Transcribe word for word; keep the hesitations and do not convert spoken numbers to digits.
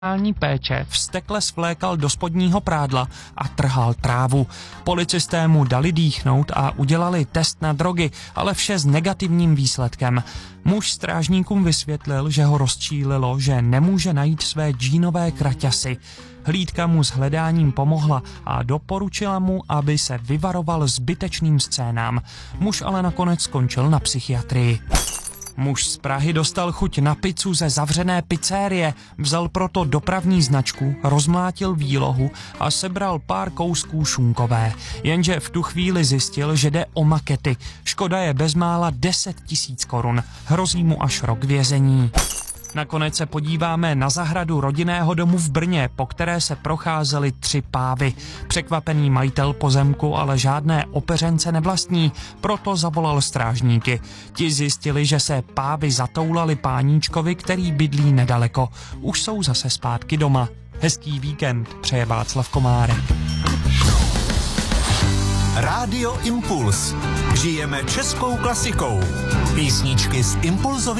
péče vztekle svlékal do spodního prádla a trhal trávu. Policisté mu dali dýchnout a udělali test na drogy, ale vše s negativním výsledkem. Muž strážníkům vysvětlil, že ho rozčílilo, že nemůže najít své džínové kraťasy. Hlídka mu s hledáním pomohla a doporučila mu, aby se vyvaroval zbytečným scénám. Muž ale nakonec skončil na psychiatrii. Muž z Prahy dostal chuť na pizzu ze zavřené pizzerie, vzal proto dopravní značku, rozmlátil výlohu a sebral pár kousků šunkové. Jenže v tu chvíli zjistil, že jde o makety. Škoda je bezmála deset tisíc korun. Hrozí mu až rok vězení. Nakonec se podíváme na zahradu rodinného domu v Brně, po které se procházely tři pávy. Překvapený majitel pozemku ale žádné opeřence nevlastní, proto zavolal strážníky. Ti zjistili, že se pávy zatoulali páníčkovi, který bydlí nedaleko. Už jsou zase zpátky doma. Hezký víkend přeje Václav Komárek. Rádio Impuls. Žijeme českou klasikou. Písničky z Impulzových